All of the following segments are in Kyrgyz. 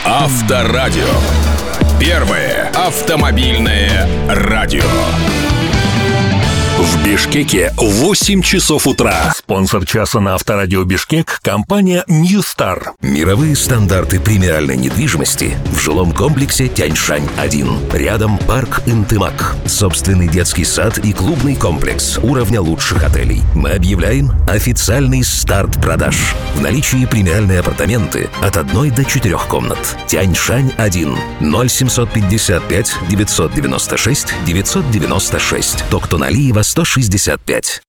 Авторадио. Первое автомобильное радио. В Бишкеке 8 часов утра. Спонсор часа на Авторадио Бишкек – компания Ньюстар. Мировые стандарты премиальной недвижимости в жилом комплексе Тяньшань-1. Рядом парк Интымак. Собственный детский сад и клубный комплекс уровня лучших отелей. Мы объявляем официальный старт продаж. В наличии премиальные апартаменты от 1 до 4 комнат. Тяньшань-1. 0755 996 996. Токтоналиева 165.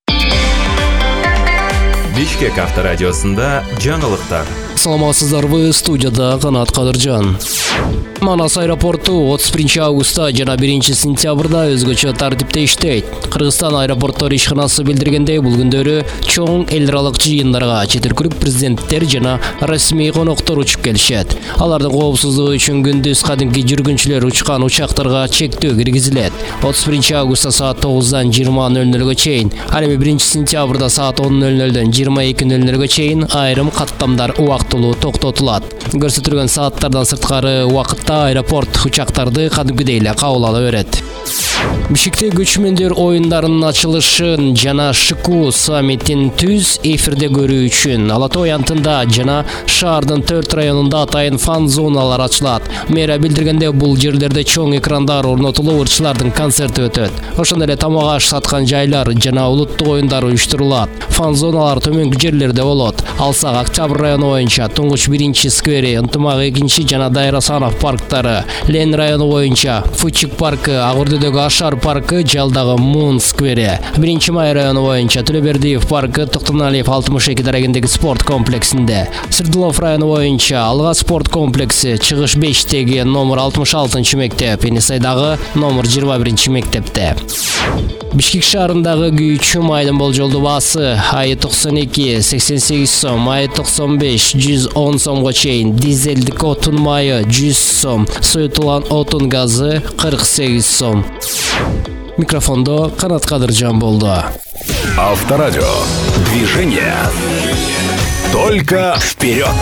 Бишкек авторадиосында жаңылыктар. Саламатсыздарбы, студияда Канат Кадыржан. Манас аэропорту 31 августта жана 1 сентябрда өзгөчө тартипте иштейт. Кыргызстан аэропорттор ишканасы билдиргендей, бул күндөрү чоң эл аралык жыйындарга чет өлкөлүк президенттер жана расмий коноктор учуп келишет. Алардын коопсуздугу үчүн күндүз кадимки жүргүнчүлөр учкан учактарга чектөө киргизилет. 31 августта саат 9-дан 20:00-га чейин, ал эми 1 сентябрда саат 10:00-дөн 22:00-га чейин айрым каттамдар убактылуу токтотулат. Көрсөтүлгөн сааттардан сырткары убакытта аэропорт учактарды кадимкидей эле кабыл ала берет. Бишкекте көчмөндөр оюндарынын ачылышын жана ШКУ саммитин түз эфирде көрүү үчүн Ала Тоо Янтында жана шаардын 4 районунда атайын фан зоналар ачылат. Мэрия билдиргенде, бул жерлерде чоң экрандар орнотулуп, ырчылардын концерти өтөт. Ошондой эле тамак аш саткан жайлар жана улуттук оюндар уюштурулат. Фан зоналар төмөнкү жерлерде болот. Алсак Октябрь району боюнча Туңгуч 1 сквери, Ынтымак 2 жана Дайыр Асанов парктары, Лен району боюнча Фучик паркы, Агурдүдөгү Ашар паркы, Жалдагы Мун сквери, 1 Май району боюнча Төлөбердиев паркы, Токтоналиев 62 дарегиндеги спорт комплексинде, Сырдылов району боюнча Алга спорт комплекси, Чыгыш 5-теги номер 66 мектеп, Енисайдагы номер 21 мектепте. Бишкек шаарындагы күйүүчү майдын болжолдуу баасы айы 92 88 сом, айы 95 110 сомго чейин, дизелдик отун майы 100 сом, соютулган отун газы 48 сом. Микрофондо Канат Кадыржан болду. Авторадио. Движение только вперед.